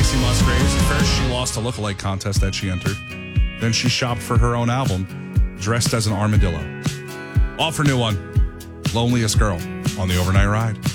Casey Musgraves. At first, she lost a lookalike contest that she entered. Then she shopped for her own album, dressed as an armadillo. Off her new one, Loneliest Girl, on the Overnight Ride.